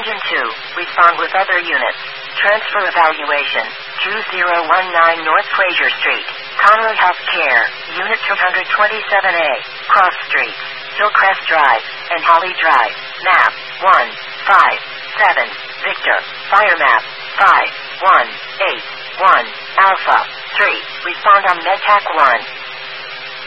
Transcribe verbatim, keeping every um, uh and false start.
Engine two, respond with other units. Transfer evaluation. two zero one nine North Fraser Street. Conroe Health Care, Unit two twenty-seven A, Cross Street, Hillcrest Drive, and Holly Drive. Map, one five seven, Victor. Fire map, five one eight one, Alpha, three. Respond on MedTac one.